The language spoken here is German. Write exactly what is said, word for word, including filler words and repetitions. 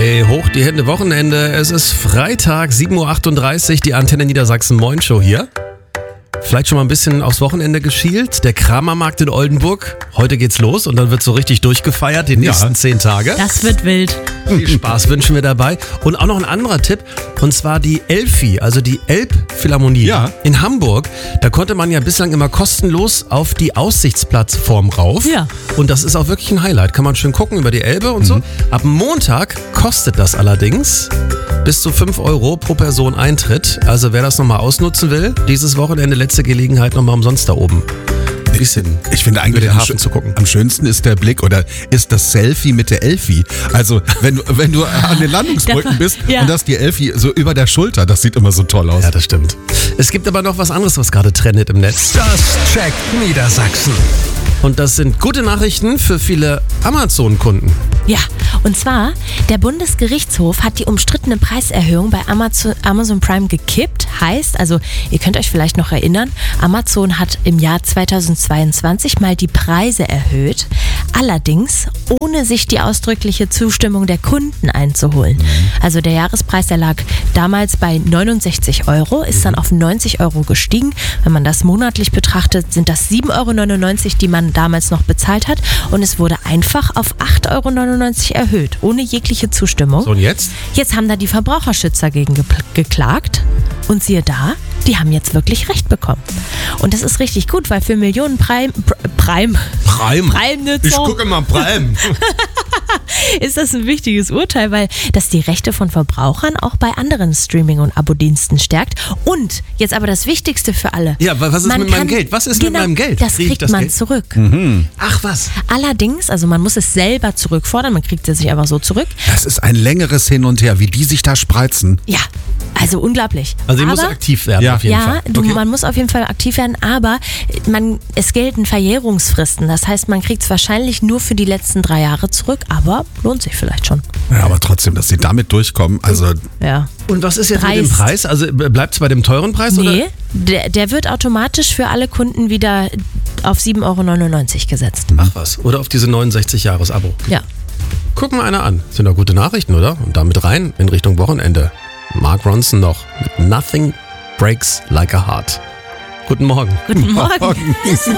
Hey, hoch die Hände, Wochenende. Es ist Freitag, sieben Uhr achtunddreißig, die Antenne Niedersachsen Moin Show hier. Vielleicht schon mal ein bisschen aufs Wochenende geschielt. Der Kramermarkt in Oldenburg. Heute geht's los und dann wird so richtig durchgefeiert, die nächsten ja. zehn Tage. Das wird wild. Viel Spaß wünschen wir dabei. Und auch noch ein anderer Tipp, und zwar die Elfi, also die Elbphilharmonie ja. in Hamburg. Da konnte man ja bislang immer kostenlos auf die Aussichtsplattform rauf. Ja. Und das ist auch wirklich ein Highlight. Kann man schön gucken über die Elbe und mhm. so. Ab Montag kostet das allerdings bis zu fünf Euro pro Person Eintritt. Also wer das nochmal ausnutzen will, dieses Wochenende letzte Gelegenheit nochmal umsonst da oben. Ein bisschen ich finde eigentlich den am, Hafen sch- zu gucken. am schönsten ist der Blick oder ist das Selfie mit der Elfi. Also wenn, wenn du an den Landungsbrücken bist ja. und das die Elfi so über der Schulter, das sieht immer so toll aus. Ja, das stimmt. Es gibt aber noch was anderes, was gerade trendet im Netz. Das checkt Niedersachsen. Und das sind gute Nachrichten für viele Amazon-Kunden. Ja, und zwar, der Bundesgerichtshof hat die umstrittene Preiserhöhung bei Amazon, Amazon Prime gekippt. Heißt, also ihr könnt euch vielleicht noch erinnern, Amazon hat im Jahr zweitausendzweiundzwanzig mal die Preise erhöht. Allerdings ohne sich die ausdrückliche Zustimmung der Kunden einzuholen. Also der Jahrespreis, der lag damals bei neunundsechzig Euro, ist dann auf neunzig Euro gestiegen. Wenn man das monatlich betrachtet, sind das sieben Euro neunundneunzig, die man damals noch bezahlt hat. Und es wurde einfach auf acht Euro neunundneunzig erhöht, ohne jegliche Zustimmung. So, und jetzt? Jetzt haben da die Verbraucherschützer gegen ge- geklagt. Und siehe da, die haben jetzt wirklich Recht bekommen. Und das ist richtig gut, weil für Millionen Prime... Prime... Prime. Prime-Nutzer... Ich gucke mal Prime. ist das ein wichtiges Urteil, weil das die Rechte von Verbrauchern auch bei anderen Streaming- und Abo-Diensten stärkt. Und jetzt aber das Wichtigste für alle. Ja, was ist man mit meinem kann, Geld? Was ist genau, mit meinem Geld? Das Krieg ich kriegt das man Geld? zurück. Mhm. Ach was. Allerdings, also man muss es selber zurückfordern, man kriegt es sich aber so zurück. Das ist ein längeres Hin und Her, wie die sich da spreizen. Ja, also unglaublich. Also ich aber, muss aktiv werden ja. auf jeden ja, Fall. du, Okay. man muss auf jeden Fall aktiv werden, aber man, es gelten Verjährungsfristen. Das heißt, man kriegt es wahrscheinlich nur für die letzten drei Jahre zurück, aber lohnt sich vielleicht schon. Ja, aber trotzdem, dass sie damit durchkommen, also Ja. Und was ist jetzt mit dem Dreist. Preis? Also bleibt es bei dem teuren Preis? Nee, Oder? der, der wird automatisch für alle Kunden wieder auf sieben Euro neunundneunzig gesetzt. Ach was. Oder auf diese neunundsechzig Jahres Abo. Ja. Guck mal einer an. Sind doch gute Nachrichten, oder? Und damit rein in Richtung Wochenende. Mark Ronson noch mit Nothing Breaks Like a Heart. Guten Morgen. Guten Morgen.